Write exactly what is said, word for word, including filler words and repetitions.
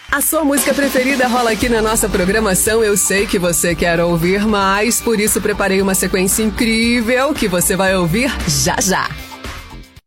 A sua música preferida rola aqui na nossa programação. Eu sei que você quer ouvir mais, por isso preparei uma sequência incrível que você vai ouvir já já.